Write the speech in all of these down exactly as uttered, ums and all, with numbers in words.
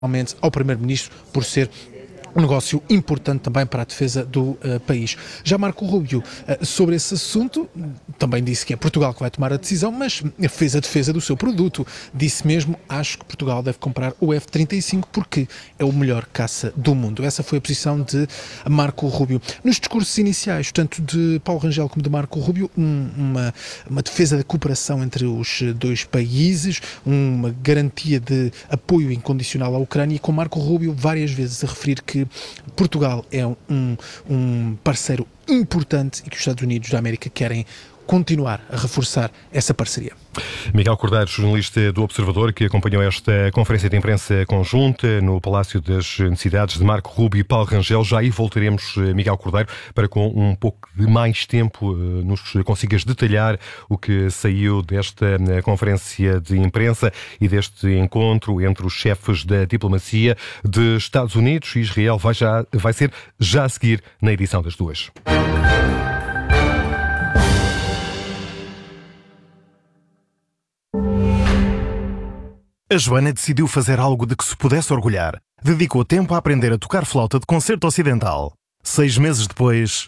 ao Primeiro-Ministro por ser um negócio importante também para a defesa do uh, país. Já Marco Rubio, uh, sobre esse assunto, também disse que é Portugal que vai tomar a decisão, mas fez a defesa do seu produto. Disse mesmo, acho que Portugal deve comprar o F trinta e cinco porque é o melhor caça do mundo. Essa foi a posição de Marco Rubio. Nos discursos iniciais, tanto de Paulo Rangel como de Marco Rubio, um, uma, uma defesa da cooperação entre os dois países, uma garantia de apoio incondicional à Ucrânia, e com Marco Rubio várias vezes a referir que Portugal é um, um parceiro importante e que os Estados Unidos da América querem continuar a reforçar essa parceria. Miguel Cordeiro, jornalista do Observador, que acompanhou esta conferência de imprensa conjunta no Palácio das Necessidades de Marco Rubio e Paulo Rangel. Já aí voltaremos, Miguel Cordeiro, para com um pouco de mais tempo nos consigas detalhar o que saiu desta conferência de imprensa e deste encontro entre os chefes da diplomacia de Estados Unidos e Israel. Vai, já, vai ser já a seguir na edição das duas. A Joana decidiu fazer algo de que se pudesse orgulhar. Dedicou tempo a aprender a tocar flauta de concerto ocidental. Seis meses depois...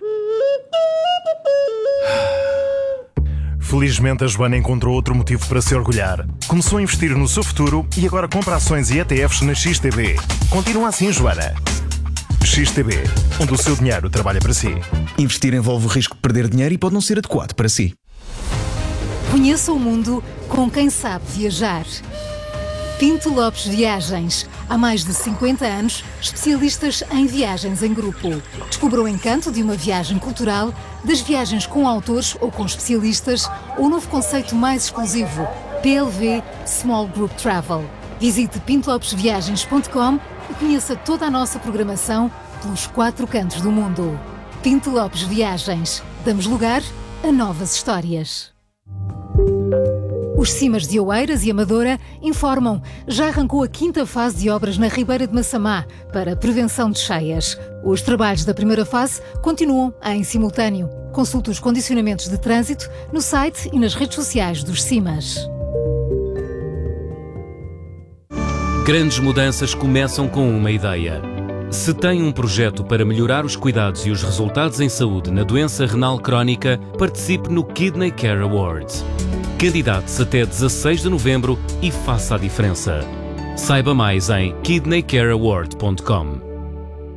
Felizmente, a Joana encontrou outro motivo para se orgulhar. Começou a investir no seu futuro e agora compra ações e E T Fs na X T B. Continua assim, Joana. X T B, onde o seu dinheiro trabalha para si. Investir envolve o risco de perder dinheiro e pode não ser adequado para si. Conheça o mundo com quem sabe viajar. Pinto Lopes Viagens. Há mais de cinquenta anos, especialistas em viagens em grupo. Descubra o encanto de uma viagem cultural, das viagens com autores ou com especialistas, ou o novo conceito mais exclusivo, P L V Small Group Travel. Visite pinto lopes viagens ponto com e conheça toda a nossa programação pelos quatro cantos do mundo. Pinto Lopes Viagens. Damos lugar a novas histórias. Os Cimas de Oeiras e Amadora informam, já arrancou a quinta fase de obras na Ribeira de Massamá para prevenção de cheias. Os trabalhos da primeira fase continuam em simultâneo. Consulte os condicionamentos de trânsito no site e nas redes sociais dos Cimas. Grandes mudanças começam com uma ideia. Se tem um projeto para melhorar os cuidados e os resultados em saúde na doença renal crónica, participe no Kidney Care Awards. Candidate-se até dezasseis de novembro e faça a diferença. Saiba mais em kidney care award ponto com.